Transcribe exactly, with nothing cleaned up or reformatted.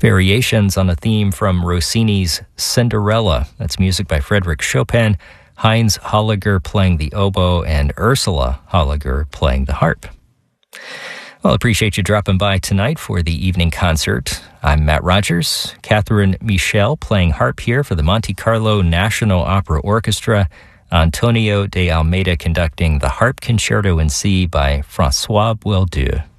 Variations on a theme from Rossini's Cinderella. That's music by Frederick Chopin, Heinz Holliger playing the oboe, and Ursula Holliger playing the harp. Well, I appreciate you dropping by tonight for the evening concert. I'm Matt Rogers. Catherine Michel playing harp here for the Monte Carlo National Opera Orchestra. Antonio de Almeida conducting the Harp Concerto in C by François Boieldieu.